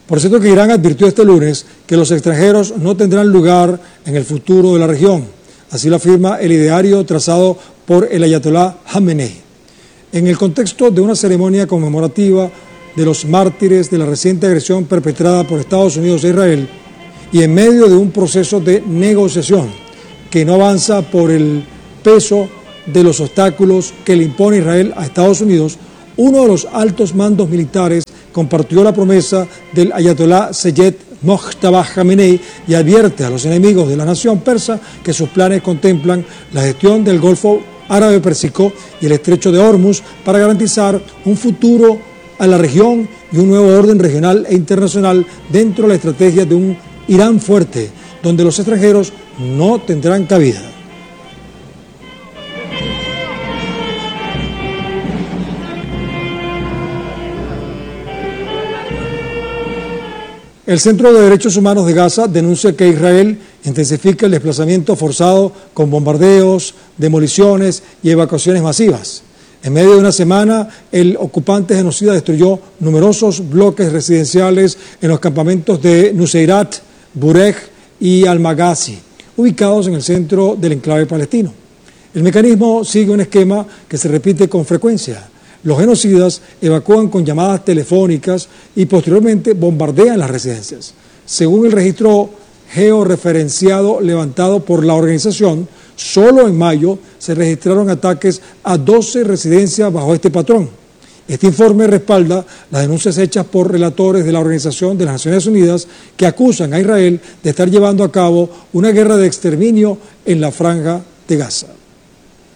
Por cierto que Irán advirtió este lunes que los extranjeros no tendrán lugar en el futuro de la región. Así lo afirma el ideario trazado por el ayatolá Jamenei. En el contexto de una ceremonia conmemorativa de los mártires de la reciente agresión perpetrada por Estados Unidos e Israel y en medio de un proceso de negociación que no avanza por el peso de los obstáculos que le impone Israel a Estados Unidos, uno de los altos mandos militares compartió la promesa del ayatolá Seyed Mojtaba Jamenei y advierte a los enemigos de la nación persa que sus planes contemplan la gestión del Golfo Árabe Pérsico y el Estrecho de Hormuz para garantizar un futuro a la región y un nuevo orden regional e internacional dentro de la estrategia de un Irán fuerte, donde los extranjeros no tendrán cabida. El Centro de Derechos Humanos de Gaza denuncia que Israel intensifica el desplazamiento forzado con bombardeos, demoliciones y evacuaciones masivas. En medio de una semana, el ocupante genocida destruyó numerosos bloques residenciales en los campamentos de Nuseirat, Burej y Al-Maghazi, ubicados en el centro del enclave palestino. El mecanismo sigue un esquema que se repite con frecuencia. Los genocidas evacúan con llamadas telefónicas y posteriormente bombardean las residencias. Según el registro georreferenciado levantado por la organización, solo en mayo se registraron ataques a 12 residencias bajo este patrón. Este informe respalda las denuncias hechas por relatores de la Organización de las Naciones Unidas que acusan a Israel de estar llevando a cabo una guerra de exterminio en la Franja de Gaza.